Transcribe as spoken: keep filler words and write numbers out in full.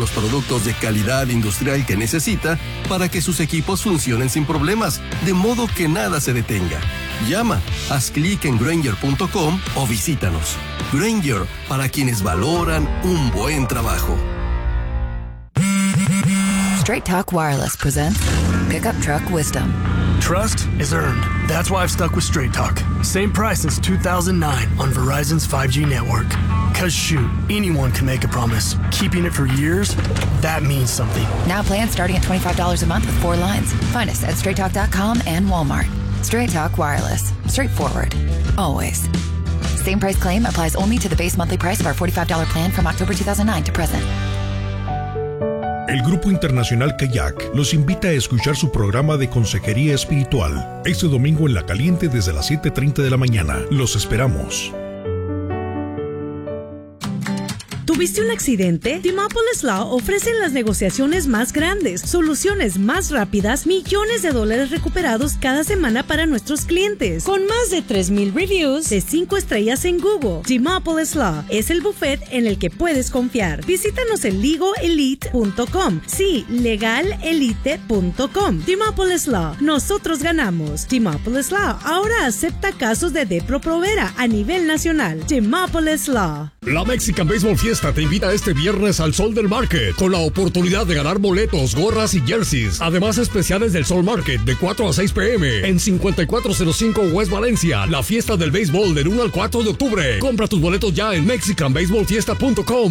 los productos de calidad industrial que necesita para que sus equipos funcionen sin problemas, de modo que nada se detenga. Llama, haz clic en Grainger punto com o visítanos. Grainger, para quienes valoran un buen trabajo. Straight Talk Wireless presents Pickup Truck Wisdom. Trust is earned. That's why I've stuck with Straight Talk. Same price since two thousand nine on Verizon's five G network. Cause shoot, anyone can make a promise. Keeping it for years, that means something. Now plans starting at twenty-five dollars a month with four lines. Find us at straight talk dot com and Walmart. Straight Talk Wireless. Straightforward. Always. Same price claim applies only to the base monthly price of our forty-five dollars plan from October two thousand nine to present. El Grupo Internacional Kayak los invita a escuchar su programa de consejería espiritual este domingo en La Caliente desde las siete treinta de la mañana. Los esperamos. ¿Tuviste un accidente? Demopolis Law ofrece las negociaciones más grandes, soluciones más rápidas, millones de dólares recuperados cada semana para nuestros clientes. Con más de tres mil reviews de cinco estrellas en Google, Demopolis Law es el buffet en el que puedes confiar. Visítanos en legal elite punto com. Sí, legal elite punto com. Demopolis Law. Nosotros ganamos. Demopolis Law ahora acepta casos de Depro Provera a nivel nacional. Demopolis Law. La Mexican Baseball Fiesta te invita este viernes al Sol del Market con la oportunidad de ganar boletos, gorras y jerseys. Además, especiales del Sol Market de cuatro a seis p m en cincuenta y cuatro cero cinco West Valencia. La fiesta del béisbol del uno al cuatro de octubre. Compra tus boletos ya en mexican baseball fiesta punto com.